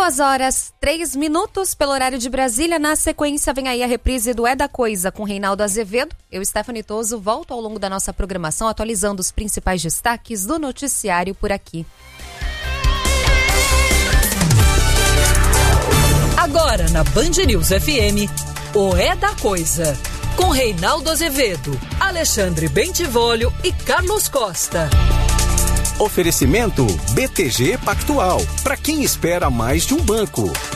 2h03 pelo horário de Brasília. Na sequência vem aí a reprise do É da Coisa com Reinaldo Azevedo. Eu, Stephanie Toso, volto ao longo da nossa programação atualizando os principais destaques do noticiário por aqui. Agora na Band News FM, o É da Coisa, com Reinaldo Azevedo, Alexandre Bentivolio e Carlos Costa. Oferecimento BTG Pactual, para quem espera mais de um banco.